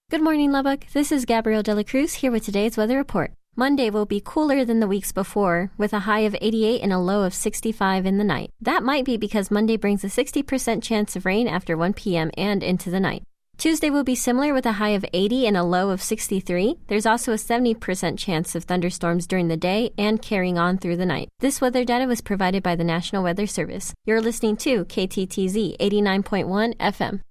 Good morning, Lubbock. This is Gabrielle De La Cruz here with today's weather report. Monday will be cooler than the weeks before, with a high of 88 and a low of 65 in the night. That might be because Monday brings a 60% chance of rain after 1 p.m. and into the night. Tuesday will be similar with a high of 80 and a low of 63. There's also a 70% chance of thunderstorms during the day and carrying on through the night. This weather data was provided by the National Weather Service. You're listening to KTTZ 89.1 FM.